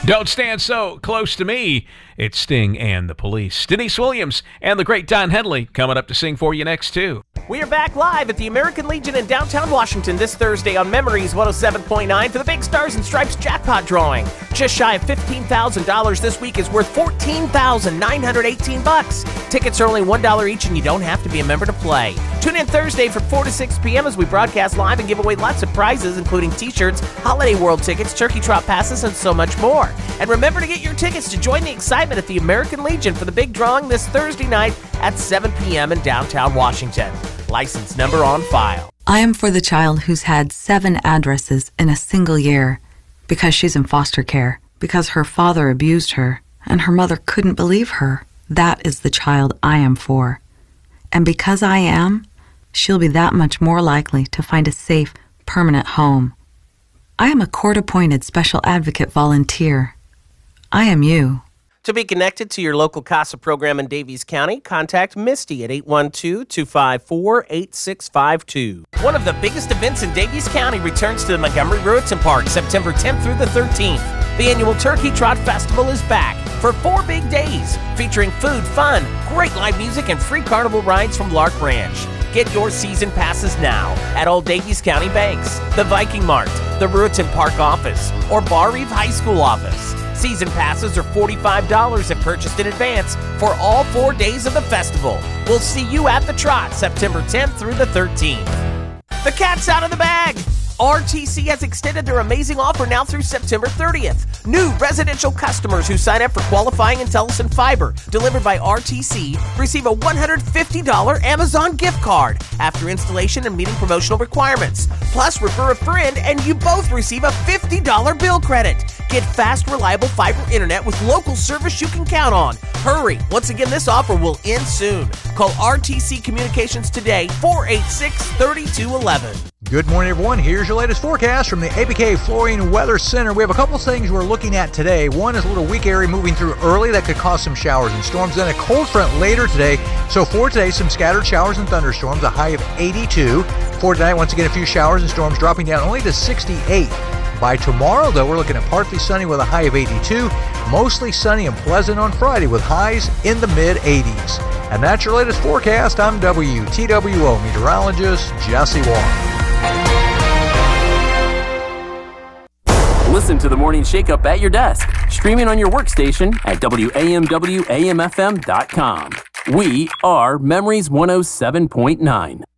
Don't stand so close to me. It's Sting and the Police. Denise Williams and the great Don Henley coming up to sing for you next, too. We are back live at the American Legion in downtown Washington this Thursday on Memories 107.9 for the Big Stars and Stripes jackpot drawing. Just shy of $15,000 this week is worth $14,918. Tickets are only $1 each, and you don't have to be a member to play. Tune in Thursday from 4 to 6 p.m. as we broadcast live and give away lots of prizes, including t-shirts, Holiday World tickets, Turkey Trot passes, and so much more. And remember to get your tickets to join the excitement at the American Legion for the big drawing this Thursday night at 7 p.m. in downtown Washington. License number on file. I am for the child who's had 7 addresses in a single year because she's in foster care, because her father abused her and her mother couldn't believe her. That is the child I am for. And because I am, she'll be that much more likely to find a safe, permanent home. I am a court-appointed special advocate volunteer. I am you. To be connected to your local CASA program in Daviess County, contact Misty at 812-254-8652. One of the biggest events in Daviess County returns to the Montgomery Ruritan Park September 10th through the 13th. The annual Turkey Trot Festival is back for 4 big days, featuring food, fun, great live music, and free carnival rides from Lark Ranch. Get your season passes now at all Daviess County banks, the Viking Mart, the Ruritan Park office, or Bar Eve High School office. Season passes are $45 if purchased in advance for all 4 days of the festival. We'll see you at the Trot September 10th through the 13th. The cat's out of the bag! RTC has extended their amazing offer now through September 30th. New residential customers who sign up for qualifying IntelliSyn Fiber delivered by RTC receive a $150 Amazon gift card after installation and meeting promotional requirements. Plus, refer a friend and you both receive a $50 bill credit. Get fast, reliable fiber internet with local service you can count on. Hurry! Once again, this offer will end soon. Call RTC Communications today, 486-3211. Good morning, everyone. Here's your latest forecast from the APK Flooring Weather Center. We have a couple things we're looking at today. One is a little weak area moving through early that could cause some showers and storms. Then a cold front later today. So for today, some scattered showers and thunderstorms, a high of 82. For tonight, once again, a few showers and storms dropping down only to 68. By tomorrow, though, we're looking at partly sunny with a high of 82. Mostly sunny and pleasant on Friday with highs in the mid-80s. And that's your latest forecast. I'm WTWO meteorologist Jesse Wong. Listen to the Morning Shake-Up at your desk, streaming on your workstation at WAMWAMFM.com. We are Memories 107.9.